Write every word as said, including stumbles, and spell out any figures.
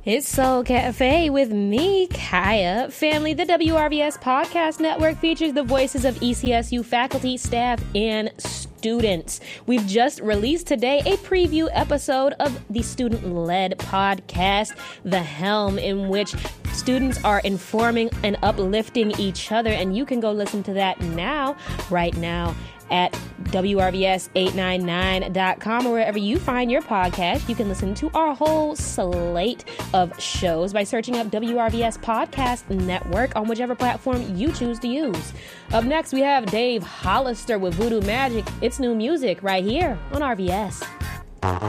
It's Soul Cafe with me, Kaya. Family, the W R V S Podcast Network features the voices of E C S U faculty, staff, and students. We've just released today a preview episode of the student-led podcast, The Helm, in which students are informing and uplifting each other, and you can go listen to that now, right now, at W R V S eight ninety-nine dot com or wherever you find your podcast. You can listen to our whole slate of shows by searching up W R V S Podcast Network on whichever platform you choose to use. Up next, we have Dave Hollister with Voodoo Magic. It's new music right here on R V S.